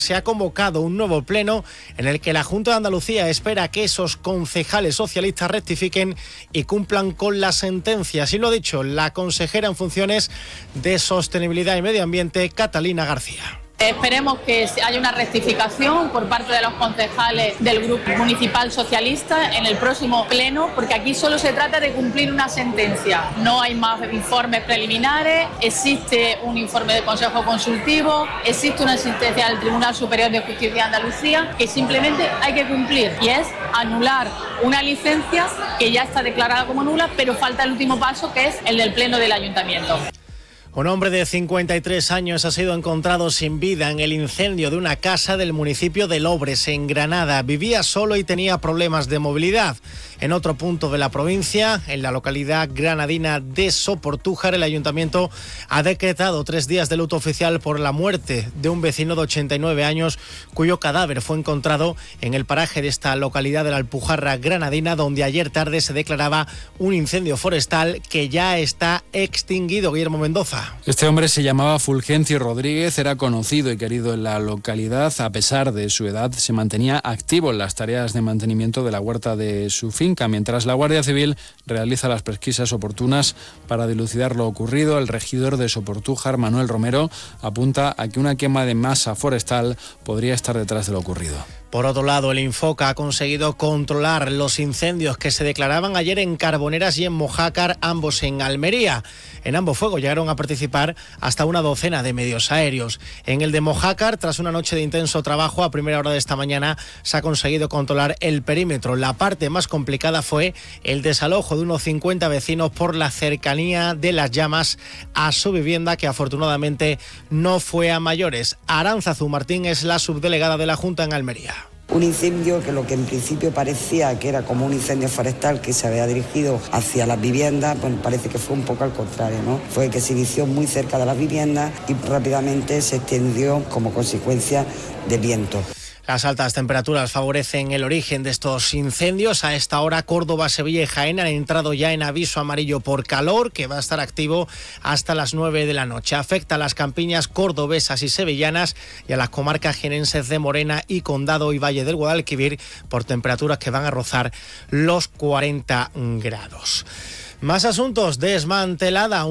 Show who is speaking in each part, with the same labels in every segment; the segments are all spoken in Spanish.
Speaker 1: Se ha convocado un nuevo pleno en el que la Junta de Andalucía espera que esos concejales socialistas rectifiquen y cumplan con la sentencia. Así lo ha dicho la consejera en funciones de Sostenibilidad y Medio Ambiente, Catalina García.
Speaker 2: Esperemos que haya una rectificación por parte de los concejales del Grupo Municipal Socialista en el próximo pleno, porque aquí solo se trata de cumplir una sentencia. No hay más informes preliminares, existe un informe del Consejo Consultivo, existe una sentencia del Tribunal Superior de Justicia de Andalucía que simplemente hay que cumplir, y es anular una licencia que ya está declarada como nula, pero falta el último paso, que es el del pleno del Ayuntamiento.
Speaker 1: Un hombre de 53 años ha sido encontrado sin vida en el incendio de una casa del municipio de Lobres, en Granada. Vivía solo y tenía problemas de movilidad. En otro punto de la provincia, en la localidad granadina de Soportújar, el ayuntamiento ha decretado 3 días de luto oficial por la muerte de un vecino de 89 años, cuyo cadáver fue encontrado en el paraje de esta localidad de la Alpujarra granadina, donde ayer tarde se declaraba un incendio forestal que ya está extinguido. Guillermo Mendoza.
Speaker 3: Este hombre se llamaba Fulgencio Rodríguez, era conocido y querido en la localidad. A pesar de su edad, se mantenía activo en las tareas de mantenimiento de la huerta de su finca, mientras la Guardia Civil realiza las pesquisas oportunas para dilucidar lo ocurrido. El regidor de Soportújar, Manuel Romero, apunta a que una quema de masa forestal podría estar detrás de lo ocurrido.
Speaker 1: Por otro lado, el Infoca ha conseguido controlar los incendios que se declaraban ayer en Carboneras y en Mojácar, ambos en Almería. En ambos fuegos llegaron a participar hasta una docena de medios aéreos. En el de Mojácar, tras una noche de intenso trabajo, a primera hora de esta mañana se ha conseguido controlar el perímetro. La parte más complicada fue el desalojo de unos 50 vecinos por la cercanía de las llamas a su vivienda, que afortunadamente no fue a mayores. Aránzazu Martín es la subdelegada de la Junta en Almería.
Speaker 4: Un incendio que lo que en principio parecía que era como un incendio forestal que se había dirigido hacia las viviendas, pues parece que fue un poco al contrario, ¿no? Fue que se inició muy cerca de las viviendas y rápidamente se extendió como consecuencia del viento.
Speaker 1: Las altas temperaturas favorecen el origen de estos incendios. A esta hora, Córdoba, Sevilla y Jaén han entrado ya en aviso amarillo por calor, que va a estar activo hasta las 9 de la noche. Afecta a las campiñas cordobesas y sevillanas y a las comarcas jienenses de Morena y Condado y Valle del Guadalquivir por temperaturas que van a rozar los 40 grados. Más asuntos. Desmantelado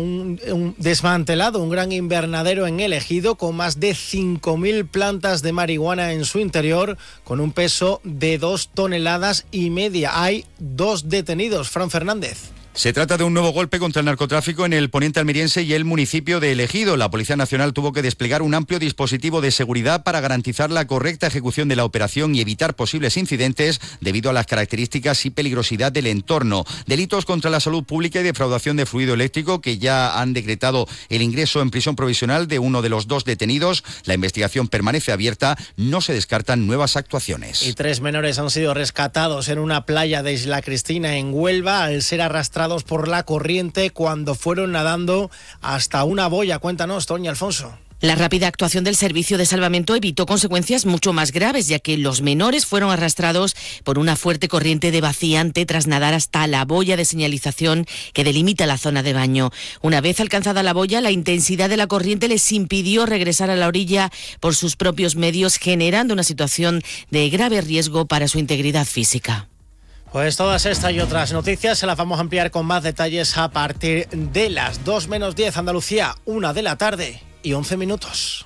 Speaker 1: un gran invernadero en El Ejido con más de 5.000 plantas de marihuana en su interior, con un peso de 2,5 toneladas. Hay 2 detenidos. Fran Fernández.
Speaker 5: Se trata de un nuevo golpe contra el narcotráfico en el poniente almeriense y el municipio de El Ejido. La Policía Nacional tuvo que desplegar un amplio dispositivo de seguridad para garantizar la correcta ejecución de la operación y evitar posibles incidentes debido a las características y peligrosidad del entorno. Delitos contra la salud pública y defraudación de fluido eléctrico, que ya han decretado el ingreso en prisión provisional de uno de los 2 detenidos. La investigación permanece abierta, no se descartan nuevas actuaciones.
Speaker 1: Y 3 menores han sido rescatados en una playa de Isla Cristina, en Huelva, al ser arrastrados por la corriente cuando fueron nadando hasta una boya. Cuéntanos, Toña Alfonso.
Speaker 6: La rápida actuación del servicio de salvamento evitó consecuencias mucho más graves, ya que los menores fueron arrastrados por una fuerte corriente de vaciante tras nadar hasta la boya de señalización que delimita la zona de baño. Una vez alcanzada la boya, la intensidad de la corriente les impidió regresar a la orilla por sus propios medios, generando una situación de grave riesgo para su integridad física.
Speaker 1: Pues todas estas y otras noticias se las vamos a ampliar con más detalles a partir de las 2 menos 10 Andalucía, 1 de la tarde y 11 minutos.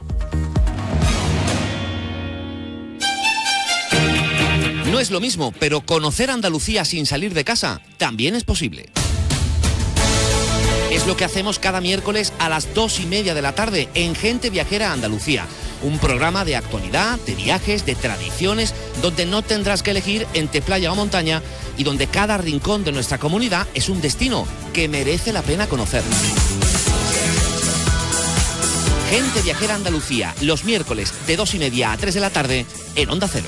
Speaker 7: No es lo mismo, pero conocer Andalucía sin salir de casa también es posible. Es lo que hacemos cada miércoles a las 2:30 de la tarde en Gente Viajera Andalucía. Un programa de actualidad, de viajes, de tradiciones, donde no tendrás que elegir entre playa o montaña y donde cada rincón de nuestra comunidad es un destino que merece la pena conocer. Gente Viajera Andalucía, los miércoles de 2:30 a 3 de la tarde en Onda Cero.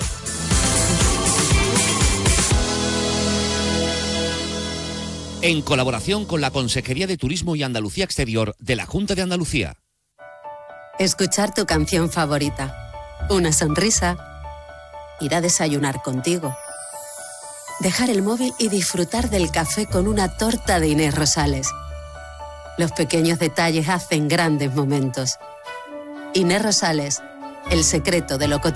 Speaker 7: En colaboración con la Consejería de Turismo y Andalucía Exterior de la Junta de Andalucía.
Speaker 8: Escuchar tu canción favorita, una sonrisa, ir a desayunar contigo, dejar el móvil y disfrutar del café con una torta de Inés Rosales. Los pequeños detalles hacen grandes momentos. Inés Rosales, El secreto de lo cotidiano.